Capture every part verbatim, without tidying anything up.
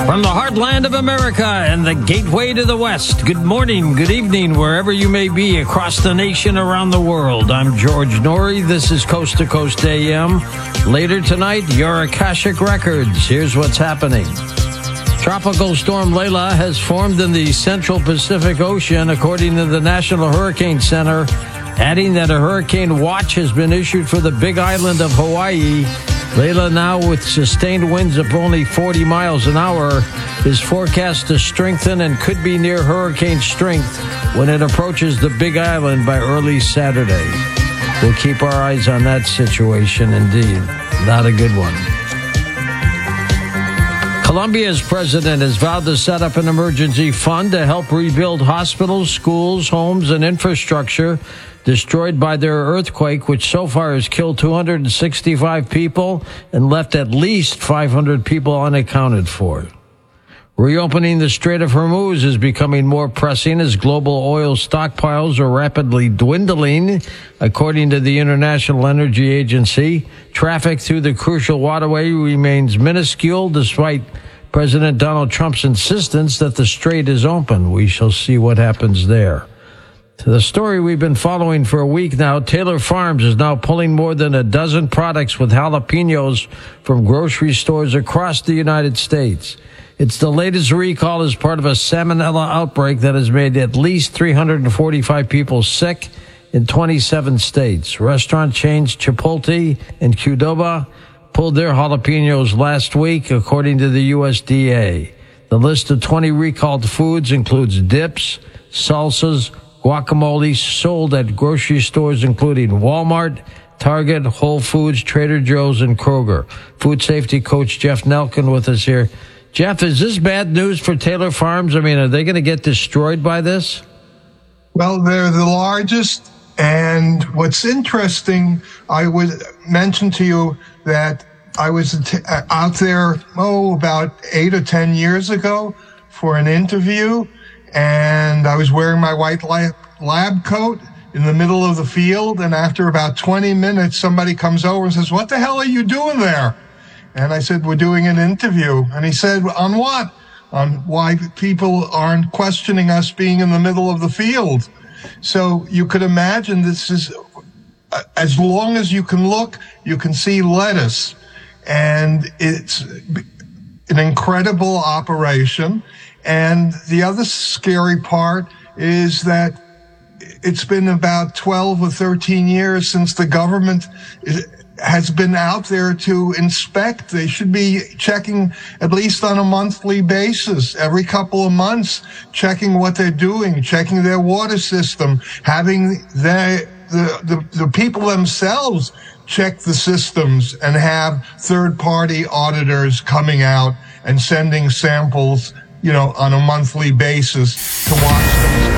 From the heartland of America and the gateway to the West, good morning, good evening, wherever you may be across the nation, around the world. I'm George Noory. This is Coast to Coast A M. Later tonight, your Akashic Records. Here's what's happening. Tropical storm Layla has formed in the central Pacific Ocean, according to the National Hurricane Center, adding that a hurricane watch has been issued for the Big Island of Hawaii. Layla, now with sustained winds of only forty miles an hour, is forecast to strengthen and could be near hurricane strength when it approaches the Big Island by early Saturday. We'll keep our eyes on that situation indeed. Not a good one. Colombia's president has vowed to set up an emergency fund to help rebuild hospitals, schools, homes, and infrastructure destroyed by their earthquake, which so far has killed two hundred sixty-five people and left at least five hundred people unaccounted for. Reopening the Strait of Hormuz is becoming more pressing as global oil stockpiles are rapidly dwindling. According to the International Energy Agency, traffic through the crucial waterway remains minuscule despite President Donald Trump's insistence that the strait is open. We shall see what happens there. To the story we've been following for a week now, Taylor Farms is now pulling more than a dozen products with jalapenos from grocery stores across the United States. It's the latest recall as part of a salmonella outbreak that has made at least three hundred forty-five people sick in twenty-seven states. Restaurant chains Chipotle and Qdoba pulled their jalapenos last week, according to the U S D A. The list of twenty recalled foods includes dips, salsas, guacamole sold at grocery stores including Walmart, Target, Whole Foods, Trader Joe's, and Kroger. Food safety coach Jeff Nelkin with us here. Jeff, is this bad news for Taylor Farms? I mean, are they going to get destroyed by this? Well, they're the largest, and what's interesting, I would mention to you that I was out there, oh, about eight or ten years ago for an interview, and I was wearing my white lab, lab coat in the middle of the field, and after about twenty minutes, somebody comes over and says, "What the hell are you doing there?" And I said, "We're doing an interview." And he said, "On what?" "On why people aren't questioning us being in the middle of the field." So you could imagine this is, as long as you can look, you can see lettuce. And it's an incredible operation. And the other scary part is that it's been about twelve or thirteen years since the government is, has been out there to inspect. They should be checking at least on a monthly basis, every couple of months, checking what they're doing, checking their water system, having their, the, the, the people themselves check the systems and have third-party auditors coming out and sending samples, you know, on a monthly basis to watch them.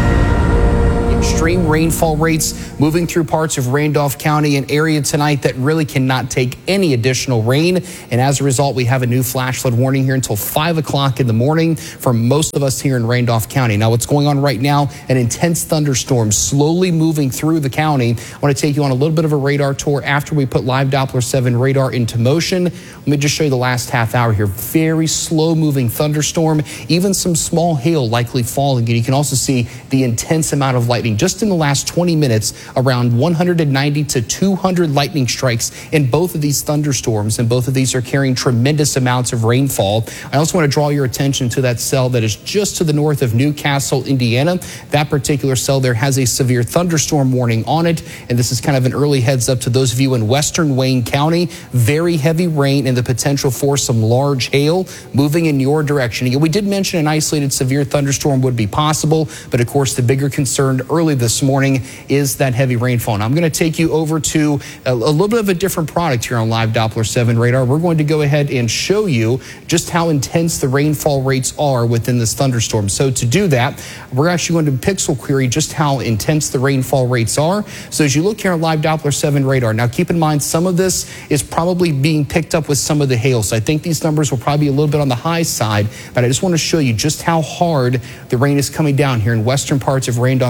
Extreme rainfall rates moving through parts of Randolph County, an area tonight that really cannot take any additional rain. And as a result, we have a new flash flood warning here until five o'clock in the morning for most of us here in Randolph County. Now, what's going on right now, an intense thunderstorm slowly moving through the county. I want to take you on a little bit of a radar tour after we put live Doppler seven radar into motion. Let me just show you the last half hour here. Very slow moving thunderstorm, even some small hail likely falling. And you can also see the intense amount of lightning. Just in the last twenty minutes, around one hundred ninety to two hundred lightning strikes in both of these thunderstorms, and both of these are carrying tremendous amounts of rainfall. I also want to draw your attention to that cell that is just to the north of Newcastle, Indiana. That particular cell there has a severe thunderstorm warning on it, and this is kind of an early heads up to those of you in western Wayne County. Very heavy rain and the potential for some large hail moving in your direction. Again, we did mention an isolated severe thunderstorm would be possible, but of course the bigger concern early this morning is that heavy rainfall. And I'm going to take you over to a, a little bit of a different product here on Live Doppler seven Radar. We're going to go ahead and show you just how intense the rainfall rates are within this thunderstorm. So to do that, we're actually going to pixel query just how intense the rainfall rates are. So as you look here on Live Doppler seven Radar, now keep in mind some of this is probably being picked up with some of the hail. So I think these numbers will probably be a little bit on the high side, but I just want to show you just how hard the rain is coming down here in western parts of Randolph County.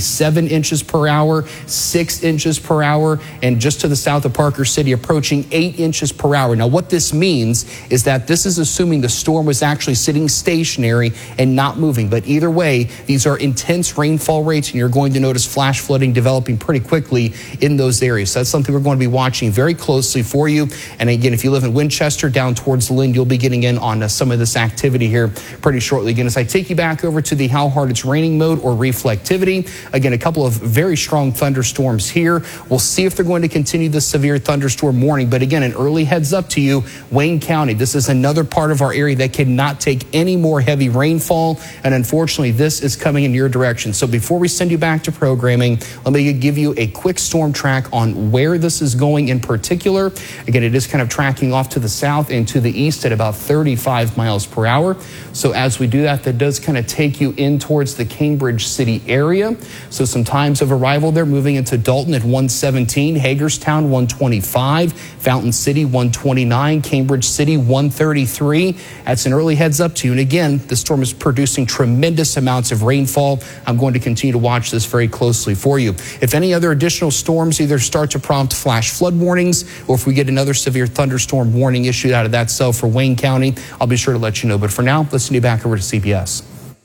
seven inches per hour, six inches per hour, and just to the south of Parker City, approaching eight inches per hour. Now, what this means is that this is assuming the storm was actually sitting stationary and not moving. But either way, these are intense rainfall rates, and you're going to notice flash flooding developing pretty quickly in those areas. So that's something we're going to be watching very closely for you. And again, if you live in Winchester down towards the Lynn, you'll be getting in on uh, some of this activity here pretty shortly. Again, as I take you back over to the how hard it's raining mode or reflectivity, again, a couple of very strong thunderstorms here. We'll see if they're going to continue the severe thunderstorm warning. But again, an early heads up to you, Wayne County. This is another part of our area that cannot take any more heavy rainfall. And unfortunately, this is coming in your direction. So before we send you back to programming, let me give you a quick storm track on where this is going in particular. Again, it is kind of tracking off to the south and to the east at about thirty-five miles per hour. So as we do that, that does kind of take you in towards the Cambridge City area. So some times of arrival there, moving into Dalton at one seventeen, Hagerstown one twenty-five, Fountain City one twenty-nine, Cambridge City one thirty-three. That's an early heads up to you. And again, the storm is producing tremendous amounts of rainfall. I'm going to continue to watch this very closely for you. If any other additional storms either start to prompt flash flood warnings, or if we get another severe thunderstorm warning issued out of that cell for Wayne County, I'll be sure to let you know. But for now, let's send you back over to C B S.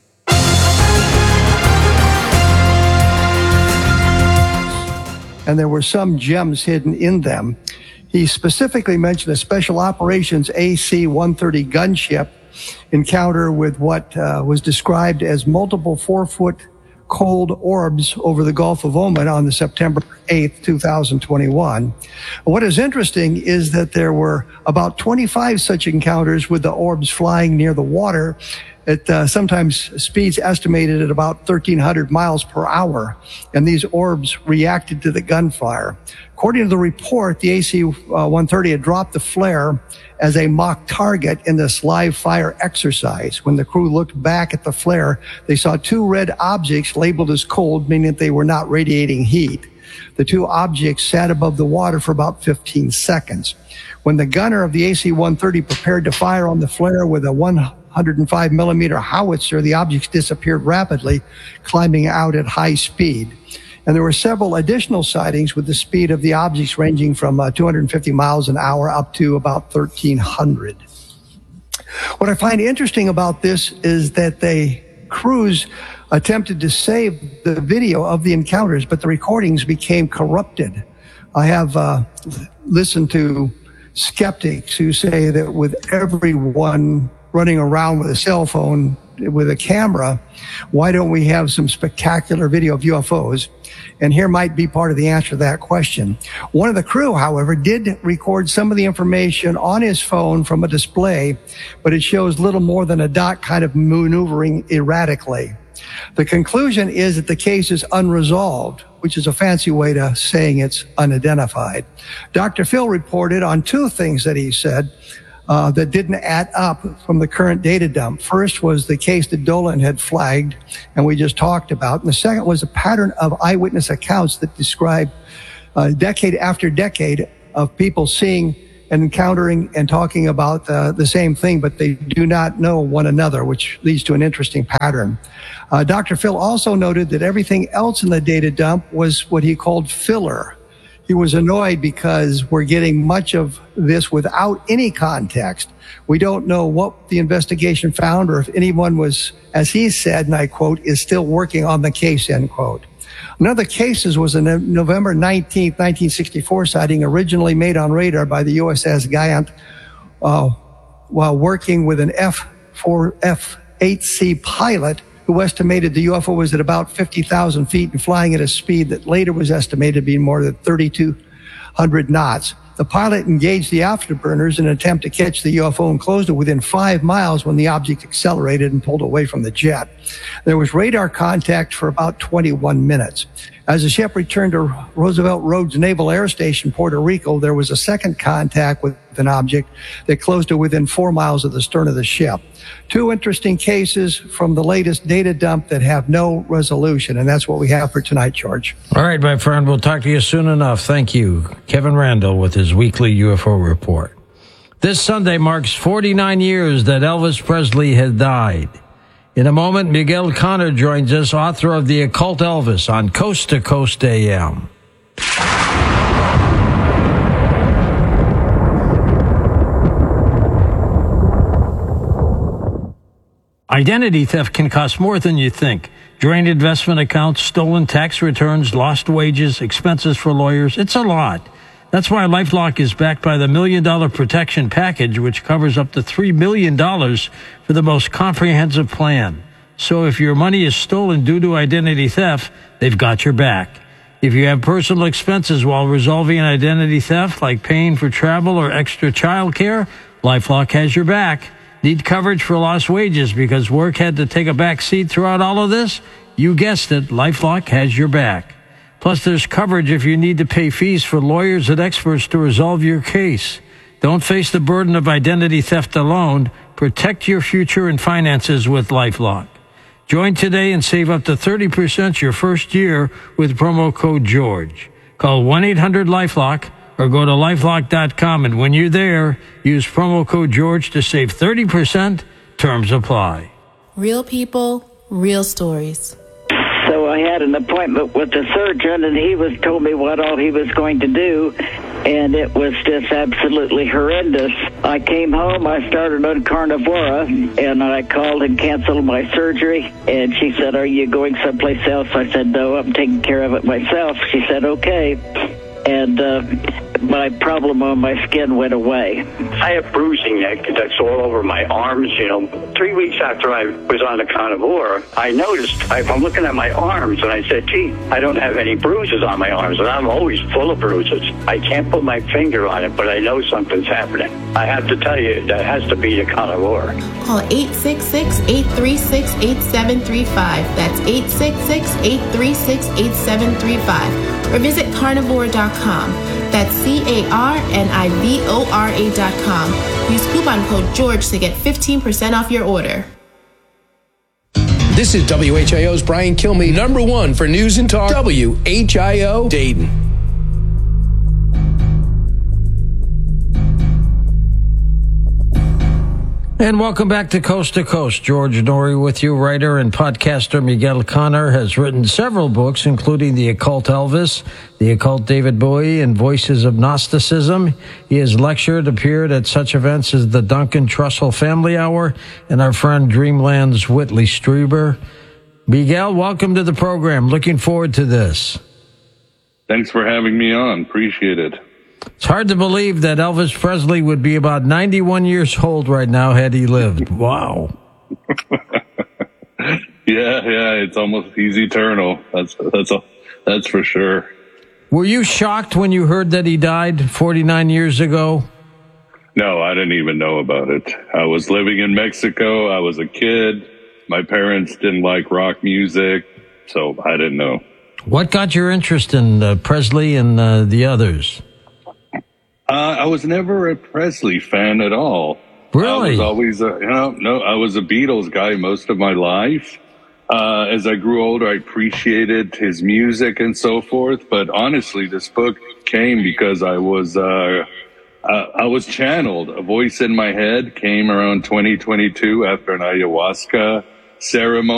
And there were some gems hidden in them. He specifically mentioned a Special Operations A C one thirty gunship encounter with what uh, was described as multiple four-foot cold orbs over the Gulf of Oman on the September eighth, two thousand twenty-one. What is interesting is that there were about twenty-five such encounters with the orbs flying near the water at uh, sometimes speeds estimated at about thirteen hundred miles per hour, and these orbs reacted to the gunfire. According to the report, the A C one thirty had dropped the flare as a mock target in this live fire exercise. When the crew looked back at the flare, they saw two red objects labeled as cold, meaning that they were not radiating heat. The two objects sat above the water for about fifteen seconds. When the gunner of the A C one thirty prepared to fire on the flare with a one hundred five millimeter howitzer, the objects disappeared rapidly, climbing out at high speed. And there were several additional sightings with the speed of the objects ranging from uh, two hundred fifty miles an hour up to about thirteen hundred. What I find interesting about this is that they crews attempted to save the video of the encounters, but the recordings became corrupted. I have uh, listened to skeptics who say that with everyone running around with a cell phone with a camera, why don't we have some spectacular video of U F Os? And here might be part of the answer to that question. One of the crew, however, did record some of the information on his phone from a display, but it shows little more than a dot kind of maneuvering erratically. The conclusion is that the case is unresolved, which is a fancy way to saying it's unidentified. Doctor Phil reported on two things that he said Uh, that didn't add up from the current data dump. First was the case that Dolan had flagged, and we just talked about. And the second was a pattern of eyewitness accounts that describe uh, decade after decade of people seeing and encountering and talking about uh, the same thing, but they do not know one another, which leads to an interesting pattern. Uh, Doctor Phil also noted that everything else in the data dump was what he called filler. He was annoyed because we're getting much of this without any context. We don't know what the investigation found or if anyone was, as he said, and I quote, is still working on the case, end quote. Another case was a November nineteenth, nineteen sixty-four sighting originally made on radar by the U S S Giant uh, while working with an F four F eight C pilot who estimated the U F O was at about fifty thousand feet and flying at a speed that later was estimated to be more than thirty-two hundred knots. The pilot engaged the afterburners in an attempt to catch the U F O and closed it within five miles when the object accelerated and pulled away from the jet. There was radar contact for about twenty-one minutes. As the ship returned to Roosevelt Roads Naval Air Station, Puerto Rico, there was a second contact with an object that closed to within four miles of the stern of the ship. Two interesting cases from the latest data dump that have no resolution, and that's what we have for tonight, George. All right, my friend, we'll talk to you soon enough. Thank you. Kevin Randle with his weekly U F O report. This Sunday marks forty-nine years that Elvis Presley had died. In a moment, Miguel Conner joins us, author of The Occult Elvis, on Coast to Coast A M. Identity theft can cost more than you think. Drained investment accounts, stolen tax returns, lost wages, expenses for lawyers. It's a lot. That's why LifeLock is backed by the Million Dollar Protection Package, which covers up to three million dollars for the most comprehensive plan. So if your money is stolen due to identity theft, they've got your back. If you have personal expenses while resolving an identity theft, like paying for travel or extra child care, LifeLock has your back. Need coverage for lost wages because work had to take a back seat throughout all of this? You guessed it, LifeLock has your back. Plus, there's coverage if you need to pay fees for lawyers and experts to resolve your case. Don't face the burden of identity theft alone. Protect your future and finances with LifeLock. Join today and save up to thirty percent your first year with promo code George. Call one eight hundred LifeLock or go to lifelock dot com, and when you're there, use promo code George to save thirty percent. Terms apply. Real people, real stories. So I had an appointment with the surgeon, and he was told me what all he was going to do, and it was just absolutely horrendous. I came home, I started on Carnivora, and I called and canceled my surgery, and she said, "Are you going someplace else?" I said, "No, I'm taking care of it myself." She said, "Okay." And uh, my problem on my skin went away. I have bruising neck that's all over my arms, you know. Three weeks after I was on the carnivore, I noticed, I, I'm looking at my arms, and I said, gee, I don't have any bruises on my arms, and I'm always full of bruises. I can't put my finger on it, but I know something's happening. I have to tell you, that has to be the carnivore. Call eight six six, eight three six, eight seven three five. That's eight six six, eight three six, eight seven three five. Or visit carnivore dot com. That's C A R N I V O R A dot com. Use coupon code George to get fifteen percent off your order. This is W H I O's Brian Kilmeade, number one for news and talk, W H I O Dayton. And welcome back to Coast to Coast. George Noory with you. Writer and podcaster Miguel Conner has written several books, including The Occult Elvis, The Occult David Bowie, and Voices of Gnosticism. He has lectured, appeared at such events as the Duncan Trussell Family Hour and our friend Dreamland's Whitley Strieber. Miguel, welcome to the program. Looking forward to this. Thanks for having me on. Appreciate it. It's hard to believe that Elvis Presley would be about ninety-one years old right now had he lived. Wow. yeah, yeah, it's almost, he's eternal. That's that's a, that's for sure. Were you shocked when you heard that he died forty-nine years ago? No, I didn't even know about it. I was living in Mexico. I was a kid. My parents didn't like rock music, so I didn't know. What got your interest in uh, Presley and uh, the others? Uh, I was never a Presley fan at all. Really? I was always, a, you know, no, I was a Beatles guy most of my life. Uh, as I grew older, I appreciated his music and so forth. But honestly, this book came because I was, uh, uh, I was channeled. A voice in my head came around twenty twenty-two after an ayahuasca ceremony.